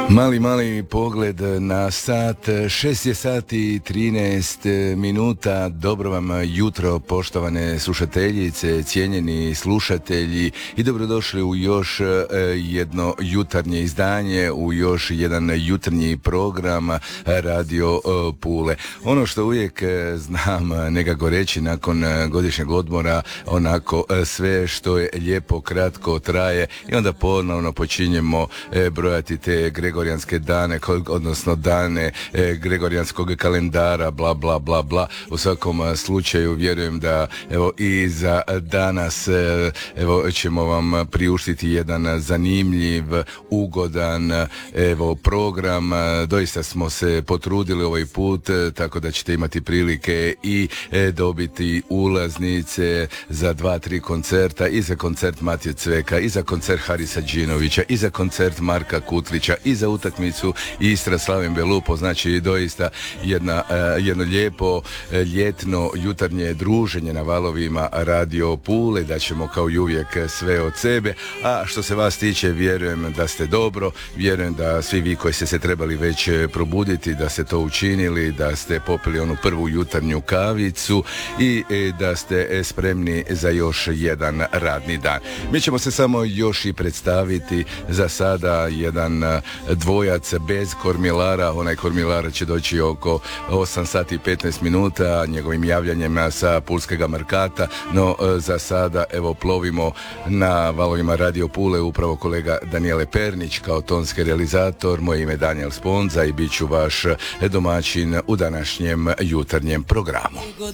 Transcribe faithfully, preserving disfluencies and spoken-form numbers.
Mali, mali pogled na sat, šest je sati i trinaest minuta. Dobro vam jutro, poštovane slušateljice, cijenjeni slušatelji, i dobrodošli u još jedno jutarnje izdanje, u još jedan jutarnji program Radio Pule. Ono što uvijek znam nekako reći nakon godišnjeg odmora, onako sve što je lijepo kratko traje i onda ponovno počinjemo brojati te gregorijanske dane, odnosno dane e, gregorijanskog kalendara, bla bla bla bla. U svakom slučaju vjerujem da evo i za danas e, evo ćemo vam priuštiti jedan zanimljiv, ugodan evo program. Doista smo se potrudili ovaj put, tako da ćete imati prilike i e, dobiti ulaznice za dva, tri koncerta, i za koncert Matije Cveka, i za koncert Harisa Đinovića, i za koncert Marka Kutlića, i za utakmicu Istra Slaven Belupo. Znači doista jedna, uh, jedno lijepo uh, ljetno jutarnje druženje na valovima Radio Pule, da ćemo kao i uvijek sve od sebe. A što se vas tiče, vjerujem da ste dobro, vjerujem da svi vi koji ste se trebali već probuditi, da ste to učinili, da ste popili onu prvu jutarnju kavicu i e, da ste spremni za još jedan radni dan. Mi ćemo se samo još i predstaviti. Za sada jedan dvojac bez kormilara. Onaj kormilar će doći oko osam sati i petnaest minuta njegovim javljanjem sa Pulskega Markata, no za sada evo plovimo na valovima Radio Pule upravo kolega Danijele Pernić kao tonski realizator. Moje ime je Daniel Sponza i bit ću vaš domaćin u današnjem jutarnjem programu.